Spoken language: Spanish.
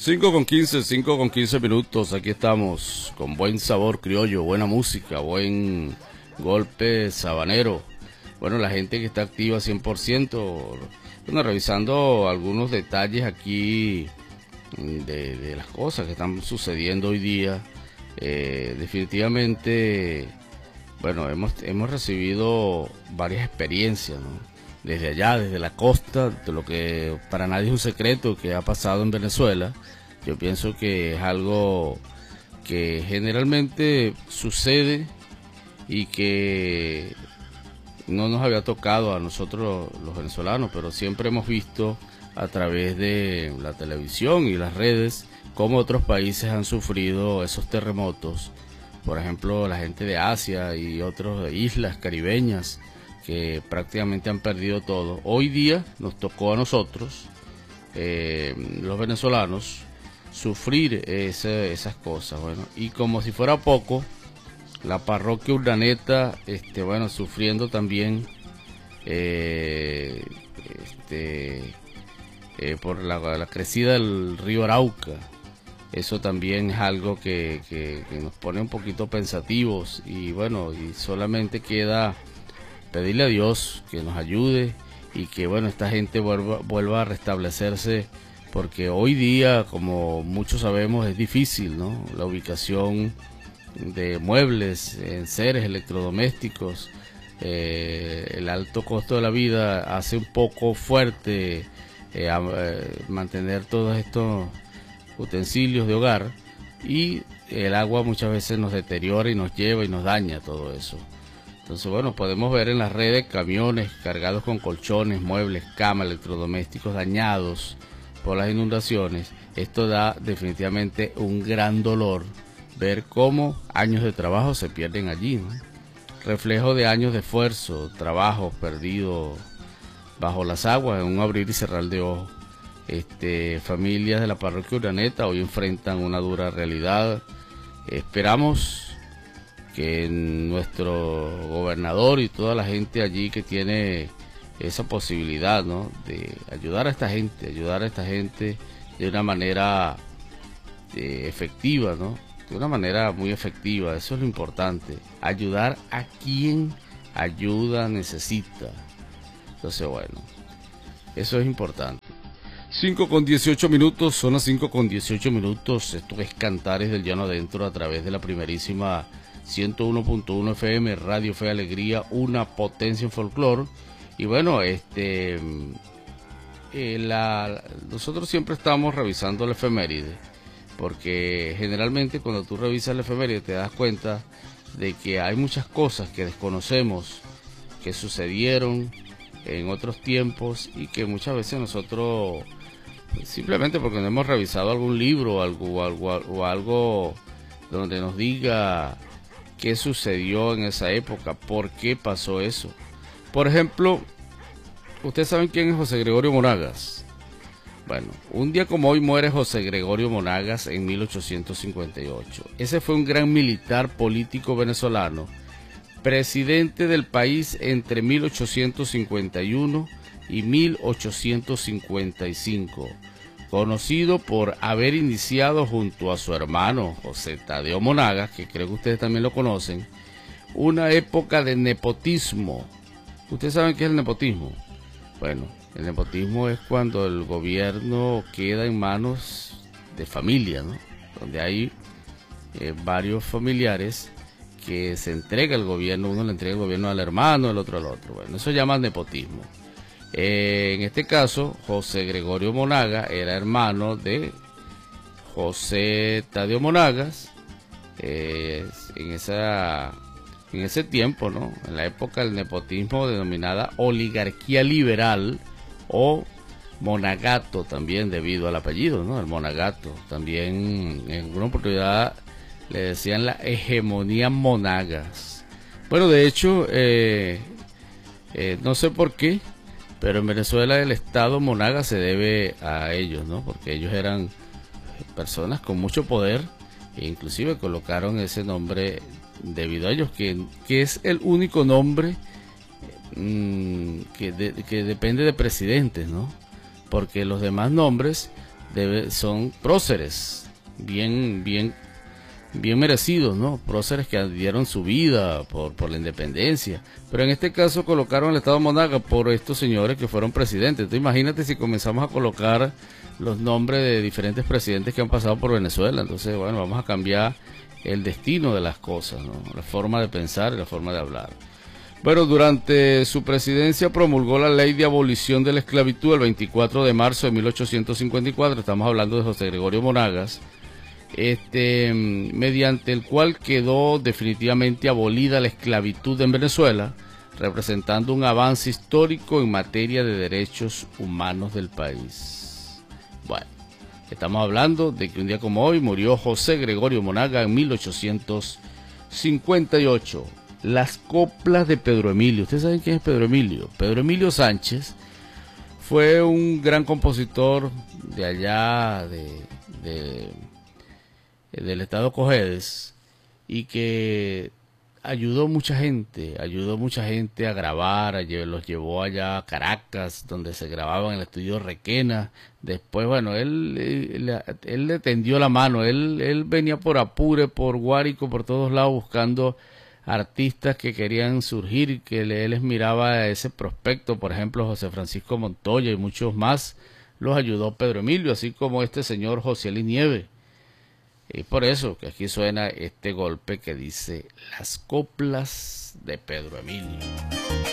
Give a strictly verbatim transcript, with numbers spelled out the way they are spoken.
cinco con quince, cinco con quince minutos, aquí estamos con buen sabor criollo, buena música, buen golpe sabanero. Bueno, la gente que está activa cien por ciento, bueno, revisando algunos detalles aquí de, de las cosas que están sucediendo hoy día. Eh, definitivamente, bueno, hemos, hemos recibido varias experiencias, ¿no? Desde allá, desde la costa, de lo que para nadie es un secreto que ha pasado en Venezuela. Yo pienso que es algo que generalmente sucede y que no nos había tocado a nosotros los venezolanos, pero siempre hemos visto a través de la televisión y las redes cómo otros países han sufrido esos terremotos. Por ejemplo, la gente de Asia y otras islas caribeñas que prácticamente han perdido todo. Hoy día nos tocó a nosotros, eh, los venezolanos, sufrir ese, esas cosas. Bueno, y como si fuera poco, la parroquia Urdaneta, este, bueno, sufriendo también eh, este, eh, por la, la crecida del río Arauca. Eso también es algo que, que, que nos pone un poquito pensativos, y bueno, y solamente queda pedirle a Dios que nos ayude y que, bueno, esta gente vuelva, vuelva a restablecerse, porque hoy día, como muchos sabemos, es difícil, ¿no? La ubicación de muebles, enseres, electrodomésticos, eh, el alto costo de la vida hace un poco fuerte eh, a, eh, mantener todos estos utensilios de hogar, y el agua muchas veces nos deteriora y nos lleva y nos daña todo eso. Entonces, bueno, podemos ver en las redes camiones cargados con colchones, muebles, camas, electrodomésticos dañados por las inundaciones. Esto da definitivamente un gran dolor, ver cómo años de trabajo se pierden allí, ¿no? Reflejo de años de esfuerzo, trabajo perdido bajo las aguas en un abrir y cerrar de ojos. Este, familias de la parroquia Urdaneta hoy enfrentan una dura realidad. Esperamos que nuestro gobernador y toda la gente allí que tiene esa posibilidad, ¿no?, de ayudar a esta gente, ayudar a esta gente de una manera eh, efectiva, ¿no? De una manera muy efectiva. Eso es lo importante, ayudar a quien ayuda necesita. Entonces, bueno, eso es importante. cinco con dieciocho minutos, son las cinco con dieciocho minutos. Esto es Cantares del Llano Adentro a través de la primerísima ciento uno punto uno F M, Radio Fe y Alegría, una potencia en folclore. Y bueno, este eh, la, nosotros siempre estamos revisando la efeméride, porque generalmente cuando tú revisas la efeméride te das cuenta de que hay muchas cosas que desconocemos, que sucedieron en otros tiempos, y que muchas veces nosotros, simplemente porque no hemos revisado algún libro o algo, algo, o algo donde nos diga qué sucedió en esa época, por qué pasó eso. Por ejemplo, ¿ustedes saben quién es José Gregorio Monagas? Bueno, un día como hoy muere José Gregorio Monagas en mil ochocientos cincuenta y ocho. Ese fue un gran militar político venezolano, presidente del país entre mil ochocientos cincuenta y uno y mil ochocientos cincuenta y cinco, conocido por haber iniciado junto a su hermano José Tadeo Monagas, que creo que ustedes también lo conocen, una época de nepotismo. ¿Ustedes saben qué es el nepotismo? Bueno, el nepotismo es cuando el gobierno queda en manos de familia, ¿no? Donde hay eh, varios familiares que se entrega el gobierno, uno le entrega el gobierno al hermano, el otro al otro. Bueno, eso se llama nepotismo. Eh, en este caso, José Gregorio Monagas era hermano de José Tadeo Monagas. Eh, en esa en ese tiempo, ¿no?, en la época del nepotismo, denominada oligarquía liberal o monagato, también debido al apellido, ¿no?, el Monagato. También en alguna oportunidad le decían la hegemonía Monagas. Bueno, de hecho, eh, eh, no sé por qué, pero en Venezuela el Estado Monagas se debe a ellos, ¿no?, porque ellos eran personas con mucho poder, e inclusive colocaron ese nombre debido a ellos, que, que es el único nombre mmm, que, de, que depende de presidentes, ¿no?, porque los demás nombres debe, son próceres, bien, bien, bien merecidos, ¿no? Próceres que dieron su vida por, por la independencia. Pero en este caso colocaron el Estado Monagas por estos señores que fueron presidentes. Entonces imagínate si comenzamos a colocar los nombres de diferentes presidentes que han pasado por Venezuela. Entonces, bueno, vamos a cambiar el destino de las cosas, ¿no? La forma de pensar y la forma de hablar. Bueno, durante su presidencia promulgó la ley de abolición de la esclavitud el veinticuatro de marzo de mil ochocientos cincuenta y cuatro, estamos hablando de José Gregorio Monagas, este, mediante el cual quedó definitivamente abolida la esclavitud en Venezuela, representando un avance histórico en materia de derechos humanos del país. Bueno, estamos hablando de que un día como hoy murió José Gregorio Monagas en mil ochocientos cincuenta y ocho. Las coplas de Pedro Emilio. ¿Ustedes saben quién es Pedro Emilio? Pedro Emilio Sánchez fue un gran compositor de allá, de, de, del estado Cojedes, y que ayudó mucha gente, ayudó mucha gente a grabar, a lle los llevó allá a Caracas, donde se grababa en el estudio Requena. Después, bueno, él, él, él le tendió la mano, él, él venía por Apure, por Guárico, por todos lados buscando artistas que querían surgir, que él les miraba ese prospecto. Por ejemplo, José Francisco Montoya y muchos más los ayudó Pedro Emilio, así como este señor José Ali Nieve. Y por eso que aquí suena este golpe que dice Las coplas de Pedro Emilio.